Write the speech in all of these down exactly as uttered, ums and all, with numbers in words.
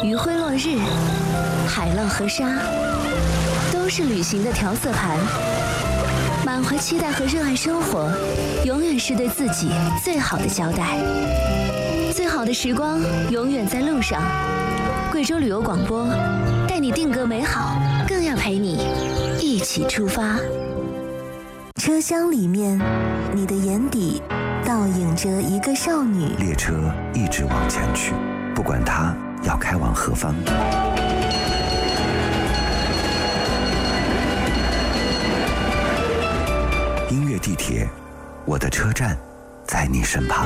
余晖落日，海浪和沙，都是旅行的调色盘。满怀期待和热爱生活，永远是对自己最好的交代。最好的时光永远在路上。贵州旅游广播，带你定格美好，更要陪你一起出发。 车厢里面，你的眼底倒映着一个少女。 列车一直往前去，不管它要开往何方。音乐地铁，我的车站在你身旁。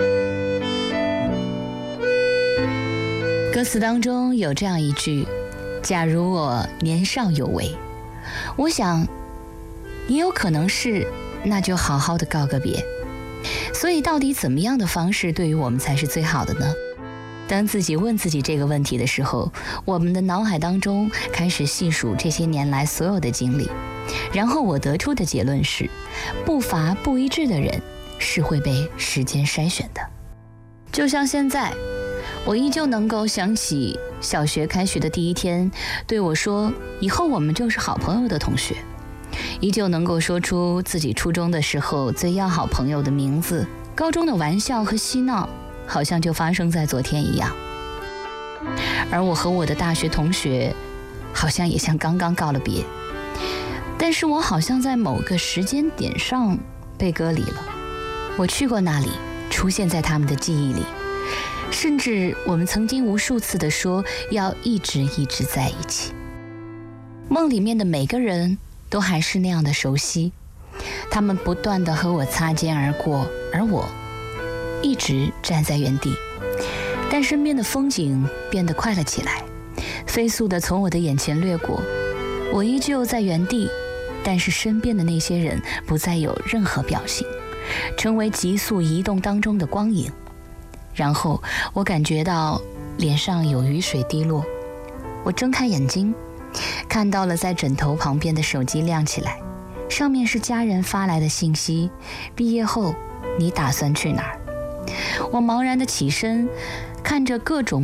歌词当中有这样一句：假如我年少有为，我想也有可能是，那就好好的告个别。所以到底怎么样的方式对于我们才是最好的呢？当自己问自己这个问题的时候，我们的脑海当中开始细数这些年来所有的经历，然后我得出的结论是，步伐不一致的人是会被时间筛选的。就像现在，我依旧能够想起小学开学的第一天对我说以后我们就是好朋友的同学，依旧能够说出自己初中的时候最要好朋友的名字，高中的玩笑和嬉闹好像就发生在昨天一样。而我和我的大学同学好像也像刚刚告了别，但是我好像在某个时间点上被隔离了。我去过那里，出现在他们的记忆里，甚至我们曾经无数次地说要一直一直在一起。梦里面的每个人都还是那样的熟悉，他们不断地和我擦肩而过，而我一直站在原地。但身边的风景变得快了起来，飞速地从我的眼前掠过，我依旧在原地，但是身边的那些人不再有任何表情，成为急速移动当中的光影。然后我感觉到脸上有雨水滴落，我睁开眼睛，看到了在枕头旁边的手机亮起来，上面是家人发来的信息：毕业后你打算去哪儿？我茫然地起身，看着各种